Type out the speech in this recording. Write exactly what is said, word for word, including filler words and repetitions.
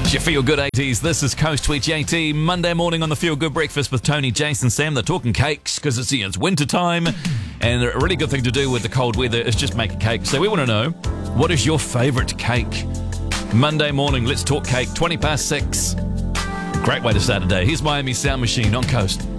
It's your Feel Good eighties. This is Coast twenty-eight. Monday morning on the Feel Good Breakfast with Tony, Jason, Sam. They're talking cakes because it's, it's winter time, and a really good thing to do with the cold weather is just make a cake. So we want to know, what is your favourite cake? Monday morning, let's talk cake. twenty past six. Great way to start a day. Here's Miami Sound Machine on Coast.